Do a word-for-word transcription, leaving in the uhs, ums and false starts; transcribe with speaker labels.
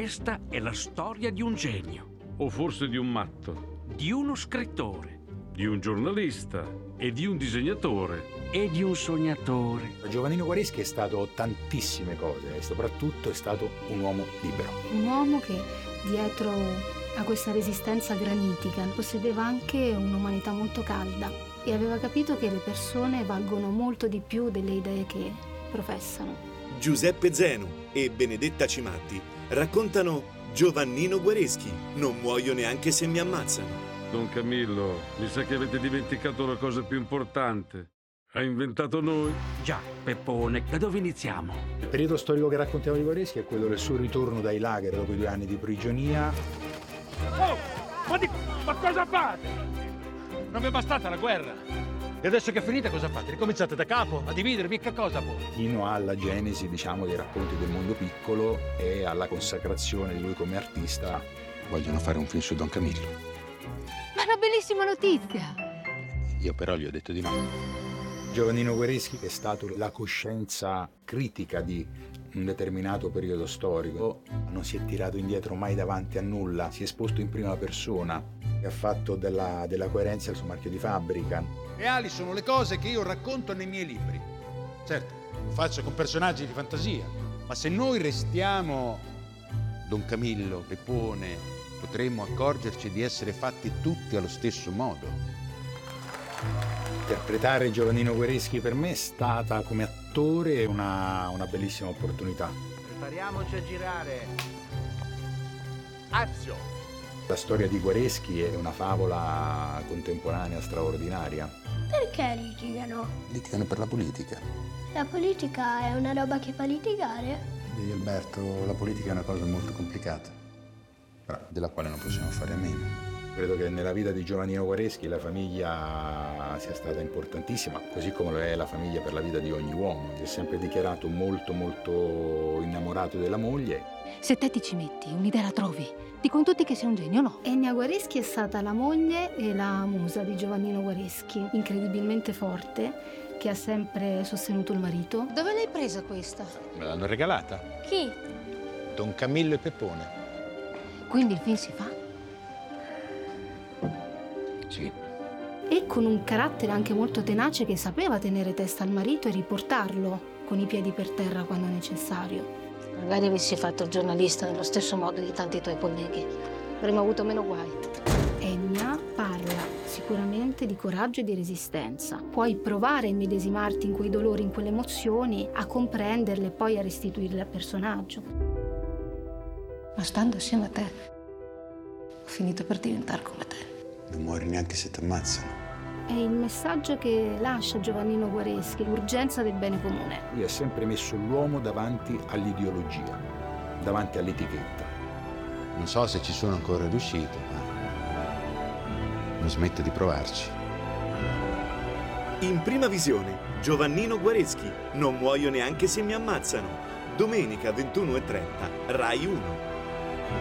Speaker 1: Questa è la storia di un genio,
Speaker 2: O forse di un matto,
Speaker 1: di uno scrittore
Speaker 2: di un giornalista e di un disegnatore.
Speaker 1: e di un sognatore.
Speaker 3: Giovannino Guareschi è stato tantissime cose e soprattutto è stato un uomo libero.
Speaker 4: Un uomo che dietro a questa resistenza granitica possedeva anche un'umanità molto calda e aveva capito che le persone valgono molto di più delle idee che professano.
Speaker 5: Giuseppe Zenu e Benedetta Cimatti raccontano Giovannino Guareschi, non muoio neanche se mi ammazzano.
Speaker 2: Don Camillo, mi sa che avete dimenticato la cosa più importante. Ha inventato noi.
Speaker 1: Già, Peppone, da dove iniziamo?
Speaker 3: Il periodo storico che raccontiamo di Guareschi è quello del suo ritorno dai lager dopo i due anni di prigionia.
Speaker 6: Oh, ma, di, ma cosa fate? Non vi è bastata la guerra? E adesso che è finita cosa fate? Ricominciate da capo a dividervi? Che cosa voi?
Speaker 3: Fino alla genesi, diciamo, dei racconti del mondo piccolo e alla consacrazione di lui come artista.
Speaker 7: Vogliono fare un film su Don Camillo.
Speaker 8: Ma è una bellissima notizia!
Speaker 7: Io però gli ho detto di no.
Speaker 3: Giovannino Guareschi è stato la coscienza critica di un determinato periodo storico, non si è tirato indietro mai davanti a nulla, si è esposto in prima persona e ha fatto della, della coerenza il suo marchio di fabbrica.
Speaker 9: Reali sono le cose che io racconto nei miei libri. Certo, lo faccio con personaggi di fantasia, ma se noi restiamo Don Camillo, Peppone, potremmo accorgerci di essere fatti tutti allo stesso modo.
Speaker 3: Interpretare Giovannino Guareschi per me è stata come attore una, una bellissima opportunità.
Speaker 10: Prepariamoci a girare. Azione!
Speaker 3: La storia di Guareschi è una favola contemporanea straordinaria.
Speaker 11: Perché litigano?
Speaker 7: Litigano per la politica.
Speaker 11: La politica è una roba che fa litigare?
Speaker 7: Vedi Alberto, la politica è una cosa molto complicata, però della quale non possiamo fare a meno.
Speaker 3: Credo che nella vita di Giovannino Guareschi la famiglia sia stata importantissima, così come lo è la famiglia per la vita di ogni uomo. Si è sempre dichiarato molto molto innamorato della moglie.
Speaker 8: Se te ti ci metti, un'idea la trovi. Dicono tutti che sei un genio, no?
Speaker 4: Ennio Guareschi è stata la moglie e la musa di Giovannino Guareschi, incredibilmente forte, che ha sempre sostenuto il marito.
Speaker 8: Dove l'hai presa questa?
Speaker 9: Me l'hanno regalata.
Speaker 11: Chi?
Speaker 9: Don Camillo e Peppone.
Speaker 8: Quindi il film si fa?
Speaker 9: Sì.
Speaker 4: E con un carattere anche molto tenace che sapeva tenere testa al marito e riportarlo con i piedi per terra quando necessario.
Speaker 8: Magari avessi fatto il giornalista nello stesso modo di tanti tuoi colleghi. Avremmo avuto meno guai.
Speaker 4: Enya parla sicuramente di coraggio e di resistenza. Puoi provare a immedesimarti in quei dolori, in quelle emozioni, a comprenderle e poi a restituirle al personaggio.
Speaker 8: Ma stando assieme a te, ho finito per diventare come te.
Speaker 7: Non muori neanche se ti ammazzano.
Speaker 4: È il messaggio che lascia Giovannino Guareschi, l'urgenza del bene comune.
Speaker 3: Lui ha sempre messo l'uomo davanti all'ideologia, davanti all'etichetta.
Speaker 7: Non so se ci sono ancora riuscito, ma non smetto di provarci.
Speaker 5: In prima visione, Giovannino Guareschi, non muoio neanche se mi ammazzano. Domenica ventuno e trenta, Rai uno.